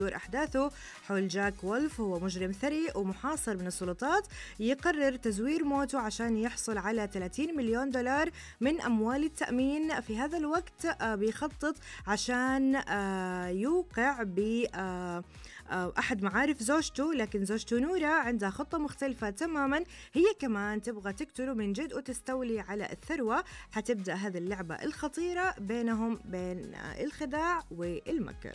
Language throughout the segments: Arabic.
دور أحداثه حول جاك وولف، هو مجرم ثري ومحاصر من السلطات، يقرر تزوير موته عشان يحصل على 30 مليون دولار من أموال التأمين. في هذا الوقت بيخطط عشان يوقع بأحد معارف زوجته، لكن زوجته نورا عندها خطة مختلفة تماما، هي كمان تبغى تقتله من جد وتستولي على الثروة. حتبدأ هذه اللعبة الخطيرة بينهم، بين الخداع والمكر.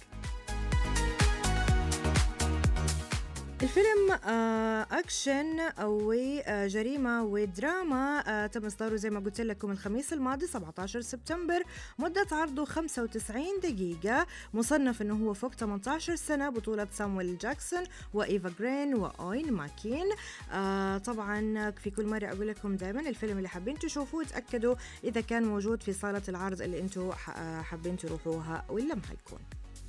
الفيلم أكشن أو جريمة ودراما، تم إصداره زي ما قلت لكم الخميس الماضي 17 سبتمبر، مدة عرضه 95 دقيقة، مصنف أنه هو فوق 18 سنة، بطولة سامويل جاكسون وإيفا جرين وأوين ماكين. طبعا في كل مرة أقول لكم دائما الفيلم اللي حابين تشوفوه تأكدوا إذا كان موجود في صالة العرض اللي أنتوا حابين تروحوها ولا ما حيكون.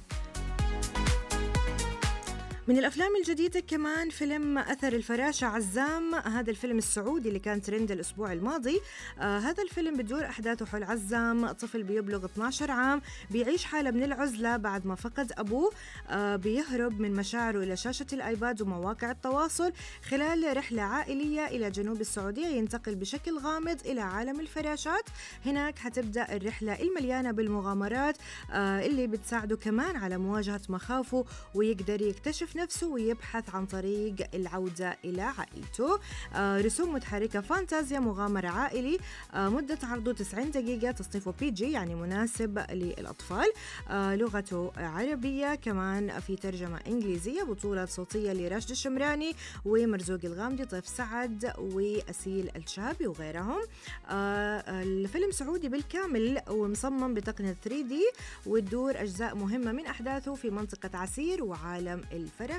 من الأفلام الجديدة كمان فيلم أثر الفراشة عزام، هذا الفيلم السعودي اللي كان ترند الأسبوع الماضي. هذا الفيلم بتدور أحداثه حول عزام، طفل بيبلغ 12 عام، بيعيش حالة من العزلة بعد ما فقد أبوه. بيهرب من مشاعره إلى شاشة الآيباد ومواقع التواصل خلال رحلة عائلية إلى جنوب السعودية، ينتقل بشكل غامض إلى عالم الفراشات. هناك حتبدأ الرحلة المليانة بالمغامرات اللي بتساعده كمان على مواجهة مخاوفه، ويقدر يكتشف نفسه ويبحث عن طريق العودة إلى عائلته. رسوم متحركة فانتازيا مغامرة عائلي، مدة عرضه 90 دقيقة، تصنيفه PG يعني مناسب للأطفال. لغته عربية، كمان في ترجمة إنجليزية، بطولة صوتية لراشد الشمراني ومرزوق الغامدي، طيف سعد وأسيل الشابي وغيرهم. الفيلم سعودي بالكامل ومصمم بتقنية 3D، وتدور أجزاء مهمة من أحداثه في منطقة عسير وعالم الفراشات.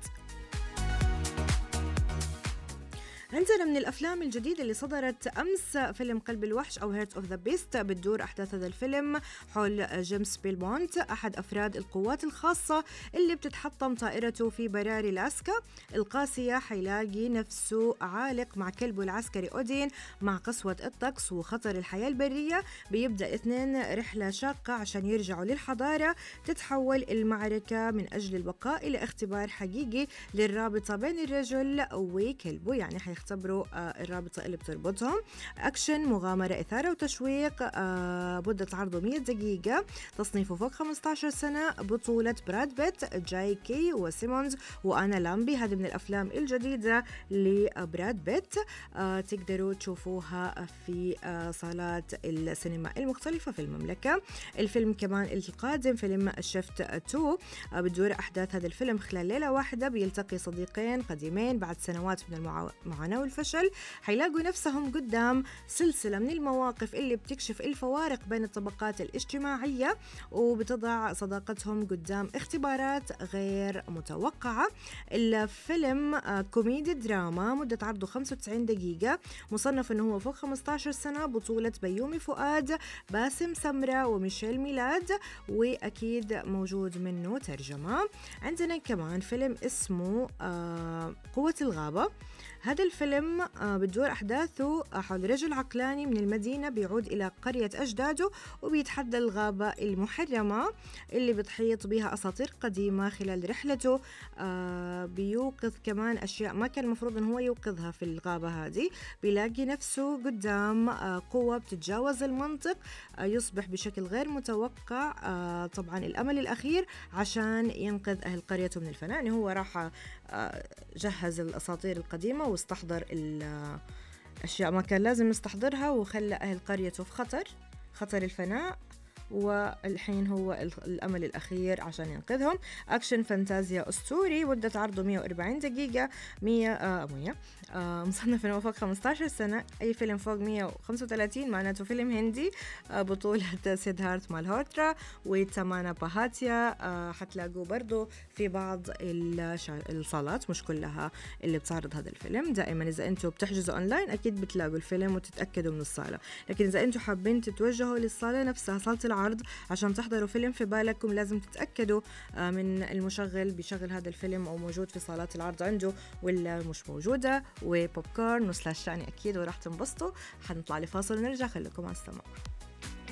عندنا من الأفلام الجديدة اللي صدرت أمس فيلم قلب الوحش أو هيرت أوف ذا بيست. بتدور أحداث هذا الفيلم حول جيمس بيلمونت، أحد أفراد القوات الخاصة اللي بتتحطم طائرته في براري الاسكا القاسية. حيلاقي نفسه عالق مع كلبه العسكري أودين مع قسوة الطقس وخطر الحياة البرية. بيبدأ اثنين رحلة شاقة عشان يرجعوا للحضارة. تتحول المعركة من أجل البقاء إلى اختبار حقيقي للرابطة بين الرجل وكلبه، يعني يختبروا الرابطة اللي بتربطهم. أكشن مغامرة إثارة وتشويق، مدة عرضه 100 دقيقة، تصنيفه فوق 15 سنة، بطولة براد بيت، جايكي وسيمونز وأنا لامبي. هذه من الأفلام الجديدة لبراد بيت، تقدروا تشوفوها في صالات السينما المختلفة في المملكة. الفيلم كمان القادم فيلم شفت 2، بتدور أحداث هذا الفيلم خلال ليلة واحدة. بيلتقي صديقين قديمين بعد سنوات من المعاناة والفشل، حيلاقوا نفسهم قدام سلسلة من المواقف اللي بتكشف الفوارق بين الطبقات الاجتماعية، وبتضع صداقتهم قدام اختبارات غير متوقعة. الفيلم كوميدي دراما، مدة عرضه 95 دقيقة، مصنف انه هو فوق 15 سنة، بطولة بيومي فؤاد، باسم سمرة وميشيل ميلاد، وأكيد موجود منه ترجمة. عندنا كمان فيلم اسمه قوة الغابة. هذا الفيلم بتدور أحداثه حول رجل عقلاني من المدينة بيعود إلى قرية أجداده، وبيتحدى الغابة المحرمة اللي بتحيط بها أساطير قديمة. خلال رحلته بيوقظ كمان أشياء ما كان المفروض أنه هو يوقظها في الغابة هذه. بيلاقي نفسه قدام قوة بتتجاوز المنطق، يصبح بشكل غير متوقع طبعا الأمل الأخير عشان ينقذ أهل قريته من الفناء. يعني هو راح جهز الأساطير القديمة واستحضر الأشياء ما كان لازم يستحضرها، وخلى أهل قريته في خطر الفناء، والحين هو الأمل الأخير عشان ينقذهم. أكشن فانتازيا أسطوري، مدة عرضه 140 دقيقة، 100 مصنف إنه فوق 15 سنة. أي فيلم فوق 135 معناته فيلم هندي، بطولة سيدهارت مالهوترا وتامانا باهاتيا. حتلاقوه برضو في بعض الصالات، مش كلها اللي بتعرض هذا الفيلم. دائما إذا أنتوا بتحجزوا أونلاين أكيد بتلاقوا الفيلم وتتأكدوا من الصالة، لكن إذا أنتوا حابين تتوجهوا للصالة نفسها، صالة العرض، عشان تحضروا فيلم في بالكم، لازم تتأكدوا من المشغل بيشغل هذا الفيلم أو موجود في صالات العرض عنده ولا مش موجودة. وبوب كورن وسلاش يعني أكيد، وراح تنبسطوا. حنطلع لفاصل ونرجع، خليكم على السماء.